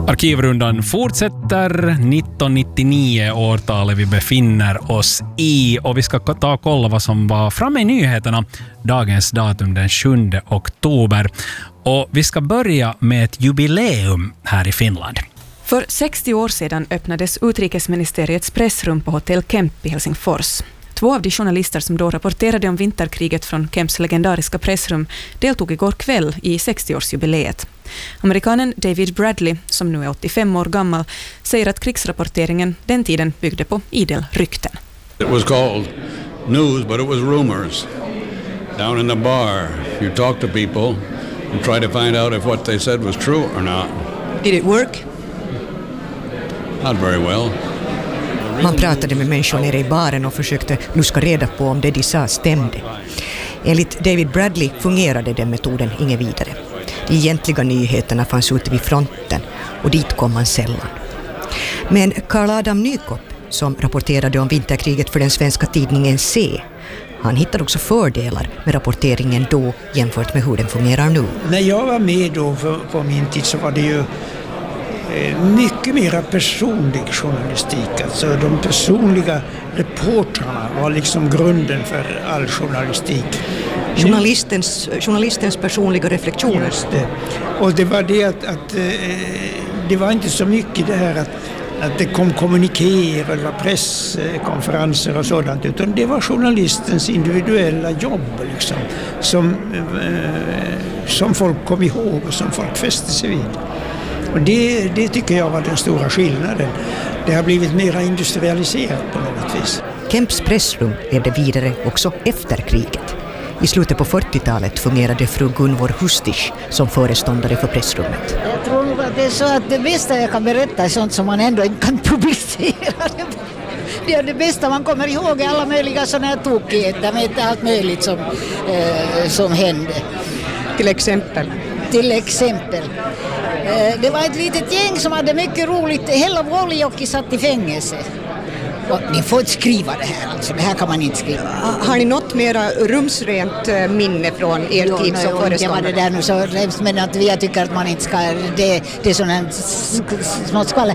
Arkivrundan fortsätter 1999 årtalet vi befinner oss i och vi ska ta och kolla vad som var framme i nyheterna dagens datum den 7 oktober. Och vi ska börja med ett jubileum här i Finland. För 60 år sedan öppnades utrikesministeriets pressrum på Hotell Kemp i Helsingfors. 2 av de journalister som då rapporterade om vinterkriget från Kemps legendariska pressrum deltog igår kväll i 60-årsjubileet. Amerikanen David Bradley, som nu är 85 år gammal, säger att krigsrapporteringen den tiden byggde på idel rykten. It was called news, but it was rumors. Down in the bar, you talk to people and try to find out if what they said was true or not. Did it work? Not very well. Man pratade med människor nere i baren och försökte luska reda på om det de sa stämde. Enligt David Bradley fungerade den metoden inget vidare. De egentliga nyheterna fanns ute vid fronten och dit kom man sällan. Men Carl Adam Nykop, som rapporterade om vinterkriget för den svenska tidningen C, han hittade också fördelar med rapporteringen då jämfört med hur den fungerar nu. När jag var med då på min tid så var det ju mycket mer personlig journalistik. Alltså de personliga reportrarna var liksom grunden för all journalistik. Journalistens personliga reflektioner. Just det. Och det var det att det var inte så mycket det här att det kom kommunikéer eller presskonferenser och sådant, utan det var journalistens individuella jobb liksom, som folk kom ihåg och som folk fäste sig vid. Och det tycker jag var den stora skillnaden. Det har blivit mer industrialiserat på något vis. Kemps pressrum levde vidare också efter kriget. I slutet på 40-talet fungerade fru Gunvor Hustich som föreståndare för pressrummet. Jag tror nog att det är så att det bästa jag kan berätta är sånt som man ändå inte kan publicera. Det är det bästa man kommer ihåg, alla möjliga sådana här tokigheter med allt möjligt som hände. Till exempel? Det var ett litet gäng som hade mycket roligt. Hela Vuolijoki satt i fängelse. Och ni får inte skriva det här, alltså. Det här kan man inte skriva. Har ni något mera rumsrent minne från er tid som föreståndare? Det var det där nu så hemskt, men att jag tycker att man inte ska... Det är sådana smått skvaller.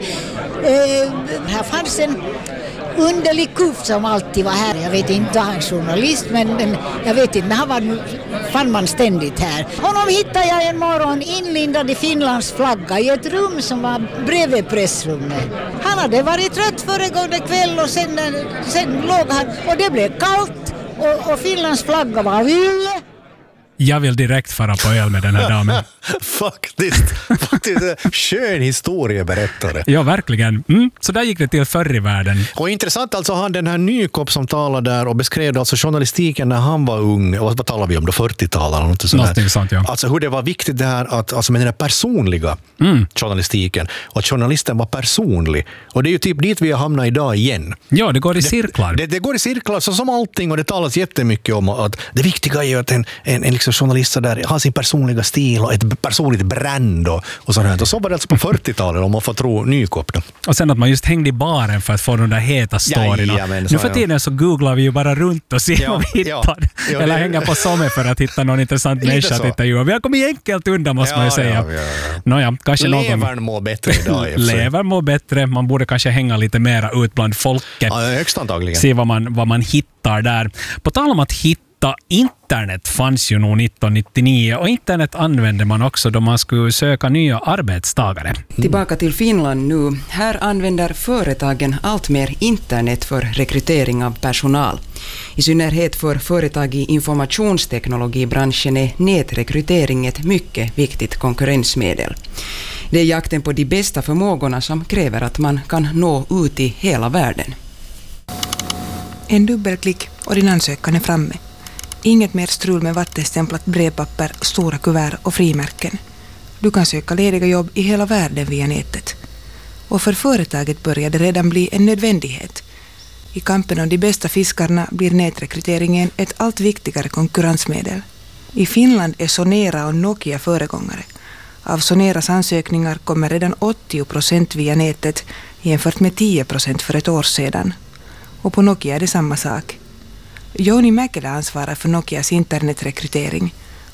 Här fanns en underlig kuff som alltid var här. Jag vet inte, han är journalist, men jag vet inte, men han fann man ständigt här. Honom hittade jag en morgon inlindad i Finlands flagga i ett rum som var bredvid pressrummet. Han hade varit trött föregående kväll och sen låg han, och det blev kallt och Finlands flagga var vill. Jag vill direkt fara på öl med den här damen. Faktiskt skön historieberättare. Ja, verkligen. Så där gick det till förr i världen. Och intressant alltså, han den här Nykop som talade där och beskrev alltså journalistiken när han var ung, och vad talar vi om då, 40-talet eller något sånt, ja. Alltså hur det var viktigt det här att, alltså med den här personliga journalistiken, och att journalisten var personlig. Och det är ju typ dit vi har hamnat idag igen. Ja, det går i cirklar. Det går i cirklar, så som allting, och det talas jättemycket om att det viktiga är ju att en liksom journalist där har sin personliga stil och ett personligt brand och sånt här. Och så var det alltså på 40-talet, om man får tro Nykop då. Och sen att man just hängde i baren för att få de där heta storyna. Nu för tiden så googlar vi ju bara runt och ser vad vi hittar. Eller hänger på Somme för att hitta någon intressant människa att intervjua. Vi har kommit enkelt undan, måste man ju säga. Nåja, kanske Levern mår bättre idag. Levern mår bättre. Man borde kanske hänga lite mera ut bland folket. Ja, högst antagligen. Se vad man hittar där. På tal om att hitta, internet fanns ju nog 1999 och internet använde man också då man skulle söka nya arbetstagare. Tillbaka till Finland nu. Här använder företagen allt mer internet för rekrytering av personal. I synnerhet för företag i informationsteknologibranschen är nätrekrytering ett mycket viktigt konkurrensmedel. Det är jakten på de bästa förmågorna som kräver att man kan nå ut i hela världen. En dubbelklick och din ansökan är framme. Inget mer strul med vattenstämplat brevpapper, stora kuvert och frimärken. Du kan söka lediga jobb i hela världen via nätet. Och för företaget börjar det redan bli en nödvändighet. I kampen om de bästa fiskarna blir nätrekryteringen ett allt viktigare konkurrensmedel. I Finland är Sonera och Nokia föregångare. Av Soneras ansökningar kommer redan 80% via nätet jämfört med 10% för ett år sedan. Och på Nokia är det samma sak. Joni Mäkelä ansvarar för Nokias internetrekrytering.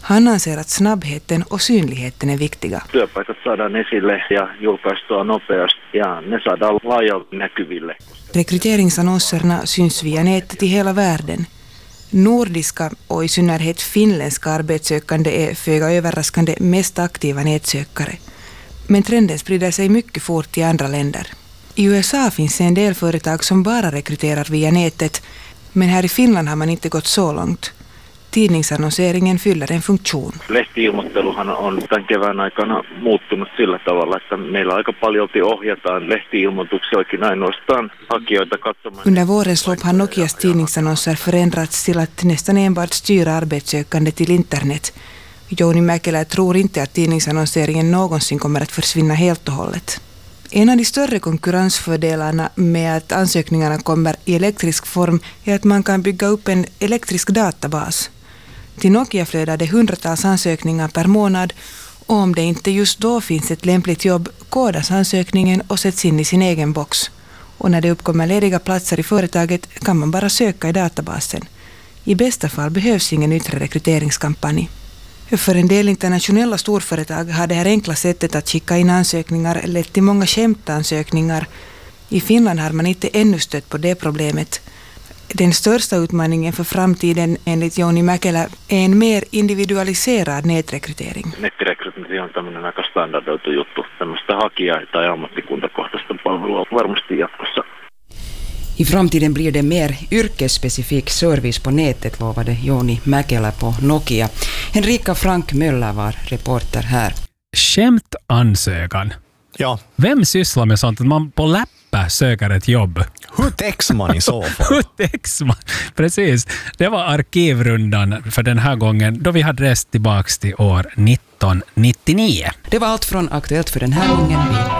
Han anser att snabbheten och synligheten är viktiga. Työpaikat saadaan esille ja julkaistua nopeasti ja ne saadaan laajalti näkyville. Rekryteringsannonserna syns via nätet i hela världen. Nordiska och i synnerhet finländska arbetssökande är föga överraskande mest aktiva nätsökare. Men trenden sprider sig mycket fort i andra länder. I USA finns en del företag som bara rekryterar via nätet, men här i Finland har man inte gått så långt. Tidningsannonseringen fyller en funktion. Lehti-ilmoitteluhan on tämän kevään aikana muuttunut sillä tavalla, että meillä aika paljolti ohjataan lehti-ilmoituksia oikein ainoastaan hakijoita katsomaan. Under vårens lopp har Nokias tidningsannonser förändrats till att nästan enbart styra arbetssökande till internet. Jouni Mäkelä tror inte att tidningsannonseringen någonsin kommer att försvinna helt och hållet. En av de större konkurrensfördelarna med att ansökningarna kommer i elektrisk form är att man kan bygga upp en elektrisk databas. Till Nokia flödar det hundratals ansökningar per månad, och om det inte just då finns ett lämpligt jobb kodas ansökningen och sätts in i sin egen box. Och när det uppkommer lediga platser i företaget kan man bara söka i databasen. I bästa fall behövs ingen yttre rekryteringskampanj. För en del internationella storföretag har det här enkla sättet att skicka in ansökningar lett till många skämtansökningar. I Finland har man inte ännu stött på det problemet. Den största utmaningen för framtiden enligt Jouni Mäkelä är en mer individualiserad nätrekrytering. Nettirekrytering on tämmöinen aika standardoitu juttu. Tämmöistä hakija- tai ammattikuntakohtaista palvelua varmasti jatkossa. I framtiden blir det mer yrkesspecifik service på nätet, lovade Jouni Mäkelä på Nokia. Henrika Frank Möller var reporter här. Skämtansökan. Ja. Vem sysslar med sånt att man på läppar söker ett jobb? Hur täcks man i så fall? Hur täcks man? Precis. Det var arkivrundan för den här gången då vi hade rest tillbaka till år 1999. Det var allt från Aktuellt för den här gången.